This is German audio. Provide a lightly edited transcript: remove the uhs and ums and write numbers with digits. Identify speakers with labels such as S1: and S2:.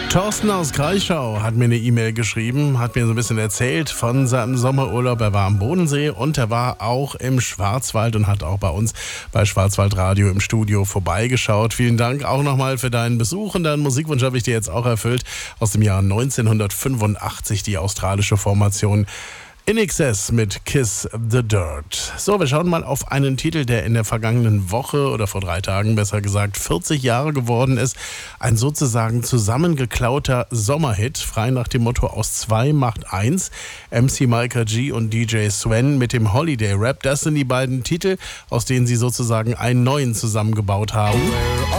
S1: Thorsten aus Kreischau hat mir eine E-Mail geschrieben, hat mir so ein bisschen erzählt von seinem Sommerurlaub. Er war am Bodensee und er war auch im Schwarzwald und hat auch bei uns bei Schwarzwaldradio im Studio vorbeigeschaut. Vielen Dank auch nochmal für deinen Besuch und deinen Musikwunsch habe ich dir jetzt auch erfüllt. Aus dem Jahr 1985 die australische Formation INXS mit Kiss the Dirt. So, wir schauen mal auf einen Titel, der in der vergangenen Woche oder vor 3 Tagen besser gesagt 40 Jahre geworden ist. Ein sozusagen zusammengeklauter Sommerhit, frei nach dem Motto aus 2 macht 1. MC Micah G und DJ Sven mit dem Holiday Rap. Das sind die beiden Titel, aus denen sie sozusagen einen neuen zusammengebaut haben.